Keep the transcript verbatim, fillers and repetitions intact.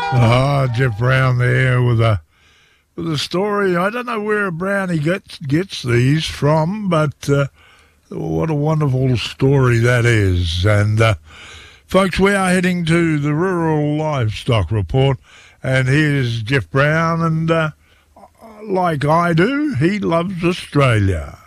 Ah, Jeff Brown there with a with a story. I don't know where Brownie gets gets these from, but uh, what a wonderful story that is. And uh, folks, we are heading to the Rural Livestock Report, and here's Jeff Brown. And uh, like I do, he loves Australia.